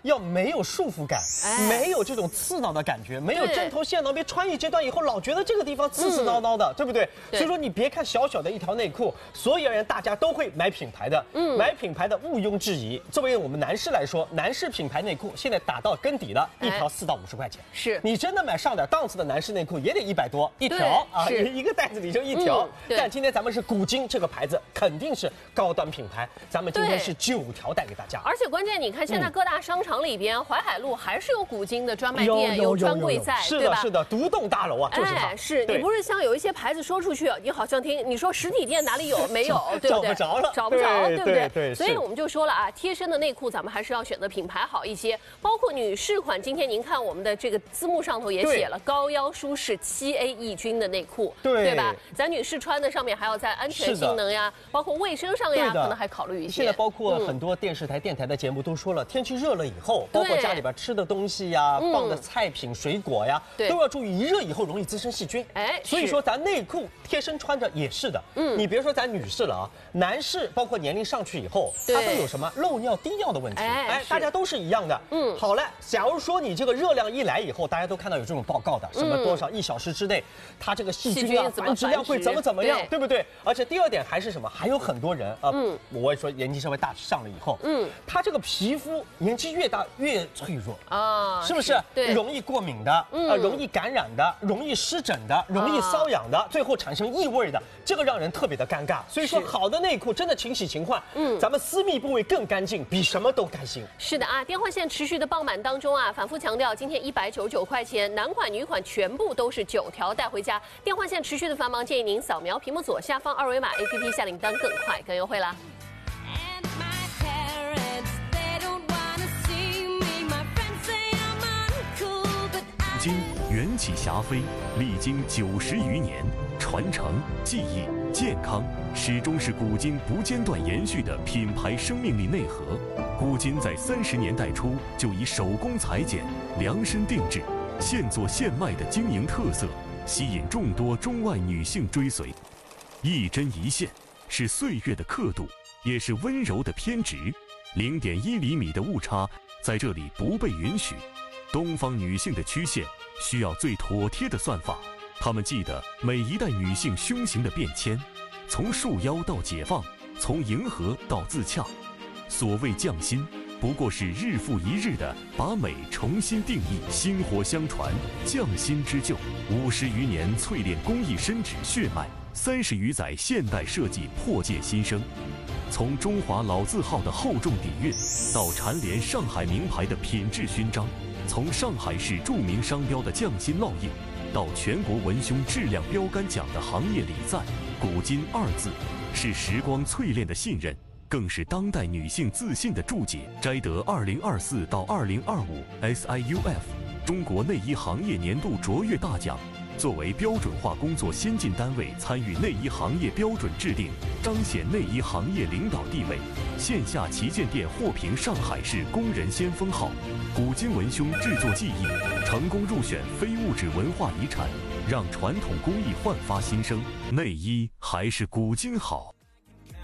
要没有束缚感，没有这种刺挠的感觉，没有针头线挠，别穿一阶段以后老觉得这个地方刺刺挠挠的，对不对？所以说你别看小小的一条内裤，所有人大家都会买品牌的，买品牌的毋庸置疑。作为我们男士来说，男士品牌内裤现在打到根底了，一条4到50块钱。是你真的买上点档次的男士内裤也得100多一条啊，一个袋子里就一条。但今天咱们是古今这个牌子肯定是高端品牌，咱们今天是9条带给大家。 而且关键你看现在各大商场里边，淮海路还是有古今的专卖店，有专柜在，对吧？ 是的，独栋大楼啊，就是它。 是你不是像有一些牌子说出去，你好像你说实体店哪里有没有，对不对？找不着，对不对？对。所以我们就说了啊，贴身的内裤咱们还是要选择品牌好一些，包括女士款。今天您看我们的这个字幕上头也写了高腰舒适7A 抑菌的内裤，对吧？咱女士穿的上面还要在安全性能呀，包括卫生上呀，可能还考虑一些。 现在包括很多电视台、电台的节目都说了，天气热了以后，包括家里边吃的东西呀、放的菜品、水果呀，都要注意，一热以后容易滋生细菌。所以说咱内裤贴身穿着也是的。你别说咱女士了啊，男士包括年龄上去以后，他都有什么漏尿、滴尿的问题。大家都是一样的。好了，假如说你这个热量一来以后，大家都看到有这种报告的，什么多少1小时之内，它这个细菌啊繁殖量会怎么样，对不对？而且第二点还是什么？还有很多人啊，我也说年纪稍微大上了以后，他这个皮肤年纪越大越脆弱啊，是不是？容易过敏的，容易感染的，容易湿疹的，容易瘙痒的，最后产生异味的，这个让人特别的尴尬。所以说，好的内裤真的勤洗勤换，咱们私密部位更干净，比什么都开心。 是的啊，电话线持续的爆满当中啊，反复强调，今天199块钱，男款女款全部都是9条带回家。电话线持续的繁忙，建议您扫描屏幕左下方2维码 APP 下订单更快更优惠啦。 古今缘起霞飞，历经90余年，传承、记忆、健康，始终是古今不间断延续的品牌生命力内核。古今在30年代初就以手工裁剪、量身定制、现做现卖的经营特色，吸引众多中外女性追随。一针一线，是岁月的刻度，也是温柔的偏执。0.1厘米的误差在这里不被允许。东方女性的曲线需要最妥帖的算法，她们记得每一代女性胸型的变迁，从束腰到解放，从迎合到自洽。所谓匠心，不过是日复一日的把美重新定义，薪火相传，匠心织就。50余年淬炼工艺深植血脉，30余载现代设计破界新生。从中华老字号的厚重底蕴，到蝉联上海名牌的品质勋章，从上海市著名商标的匠心烙印，到全国文胸质量标杆奖的行业礼赞，古今2字是时光淬炼的信任，更是当代女性自信的注解。摘得2024到2025 SIUF 中国内衣行业年度卓越大奖。作为标准化工作先进单位，参与内衣行业标准制定，彰显内衣行业领导地位。线下旗舰店获评上海市工人先锋号。古今文胸制作技艺成功入选非物质文化遗产，让传统工艺焕发新生。内衣还是古今好。